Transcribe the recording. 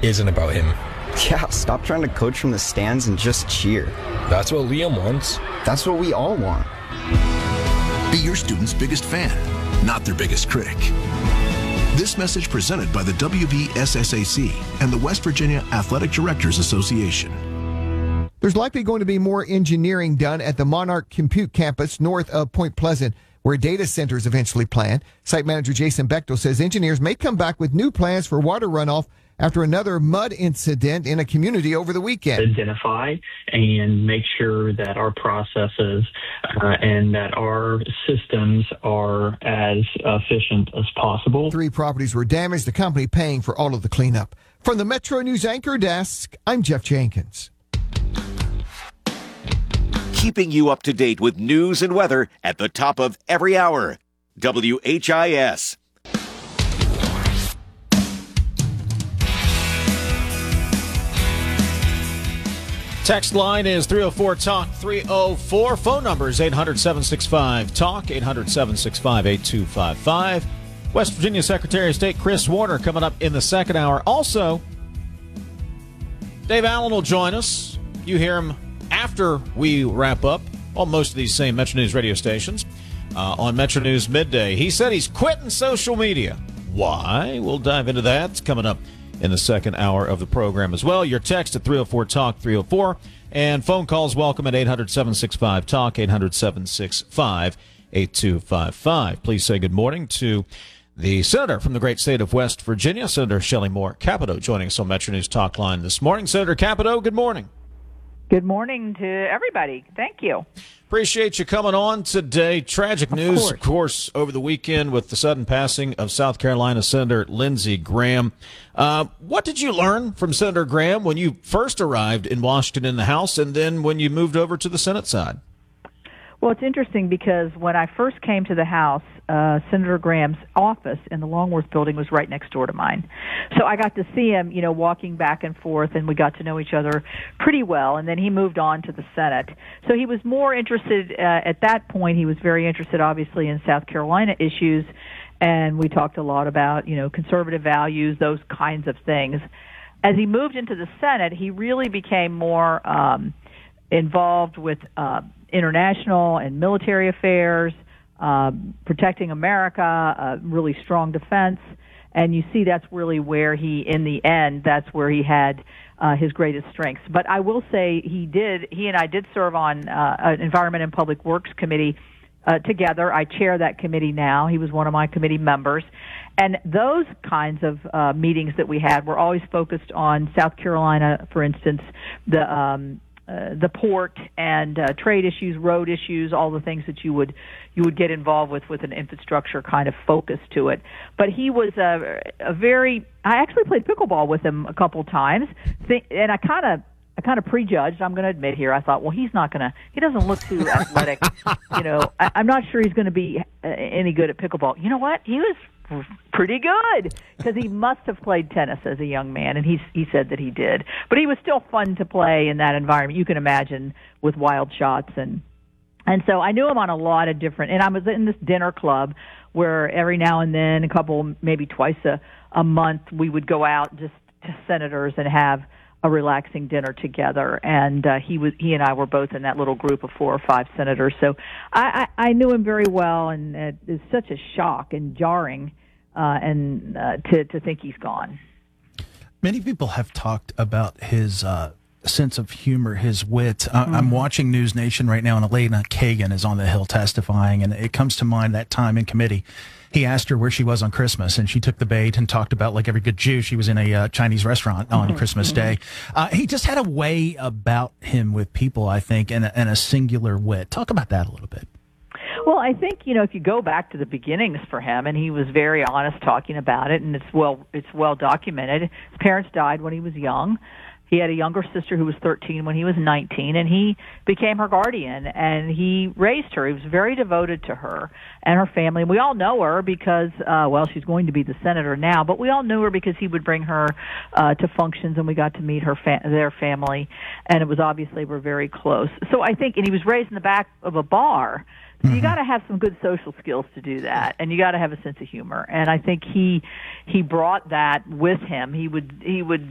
isn't about him. Yeah, stop trying to coach from the stands and just cheer. That's what Liam wants. That's what we all want. Be your student's biggest fan, not their biggest critic. This message presented by the WVSSAC and the West Virginia Athletic Directors Association. There's likely going to be more engineering done at the Monarch Compute campus north of Point Pleasant, where data centers eventually planned. Site manager Jason Bechtel says engineers may come back with new plans for water runoff after another mud incident in a community over the weekend. Identify and make sure that our processes and that our systems are as efficient as possible. 3 properties were damaged, the company paying for all of the cleanup. From the Metro News Anchor Desk, I'm Jeff Jenkins. Keeping you up to date with news and weather at the top of every hour. WHIS. Text line is 304-TALK 304. Phone number is 800-765-TALK, 800-765-8255. West Virginia Secretary of State Chris Warner coming up in the second hour. Also, Dave Allen will join us. You hear him after we wrap up on most of these same Metro News radio stations on Metro News Midday. He said he's quitting social media. Why? We'll dive into that. It's coming up in the second hour of the program as well. Your text at 304-TALK 304 and phone calls welcome at 800-765-TALK, 800-765-8255. Please say good morning to the senator from the great state of West Virginia, Senator Shelley Moore Capito, joining us on Metro News Talk Line this morning. Senator Capito, good morning. Good morning to everybody. Thank you. Appreciate you coming on today. Tragic news, of course, over the weekend with the sudden passing of South Carolina Senator Lindsey Graham. What did you learn from Senator Graham when you first arrived in Washington in the House and then when you moved over to the Senate side? Well, it's interesting because when I first came to the House, Senator Graham's office in the Longworth building was right next door to mine. So I got to see him, walking back and forth, and we got to know each other pretty well. And then he moved on to the Senate. So he was more interested, at that point, he was very interested, obviously, in South Carolina issues. And we talked a lot about, conservative values, those kinds of things. As he moved into the Senate, he really became more involved with international and military affairs, protecting America, really strong defense. And you see that's really where in the end, that's where he had his greatest strengths. But I will say he and I did serve on an Environment and Public Works Committee together. I chair that committee now. He was one of my committee members. And those kinds of meetings that we had were always focused on South Carolina, for instance, the port and trade issues, road issues, all the things that you would get involved with an infrastructure kind of focus to it. But he was I actually played pickleball with him a couple times, and I kind of prejudged, I'm going to admit here. I thought, well, he doesn't look too athletic. I'm not sure he's going to be any good at pickleball. You know what? He was pretty good because he must have played tennis as a young man, and he said that he did. But he was still fun to play in that environment. You can imagine with wild shots and so I knew him on a lot of different. And I was in this dinner club where every now and then, maybe twice a month, we would go out just to senators and have a relaxing dinner together. And he and I were both in that little group of 4 or 5 senators. So I knew him very well, and it's such a shock and jarring. To think he's gone. Many people have talked about his sense of humor, his wit. I'm watching News Nation right now, and Elena Kagan is on the Hill testifying, and it comes to mind that time in committee. He asked her where she was on Christmas, and she took the bait and talked about, like every good Jew, she was in a Chinese restaurant on Christmas Day. He just had a way about him with people, I think, and a singular wit. Talk about that a little bit. Well, I think, if you go back to the beginnings for him, and he was very honest talking about it, and it's well documented. His parents died when he was young. He had a younger sister who was 13 when he was 19, and he became her guardian, and he raised her. He was very devoted to her and her family. We all know her because, she's going to be the senator now, but we all knew her because he would bring her to functions, and we got to meet their family, and it was obviously we're very close. So I think, and he was raised in the back of a bar. So you got to have some good social skills to do that, and you got to have a sense of humor. And I think he brought that with him. He would